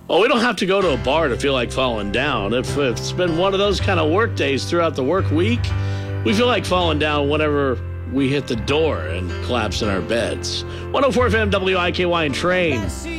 Well, we don't have to go to a bar to feel like falling down. If it's been one of those kind of work days throughout the work week, we feel like falling down whenever we hit the door and collapse in our beds. 104 FM WIKY and Train.